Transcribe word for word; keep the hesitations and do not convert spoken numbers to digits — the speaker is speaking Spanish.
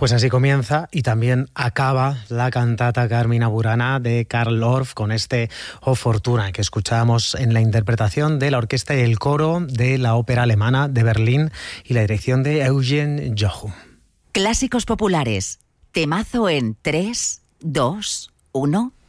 Pues así comienza y también acaba la cantata Carmina Burana de Carl Orff con este O Fortuna que escuchábamos en la interpretación de la orquesta y el coro de la Ópera Alemana de Berlín y la dirección de Eugen Jochum. Clásicos populares. Temazo en tres, dos, uno...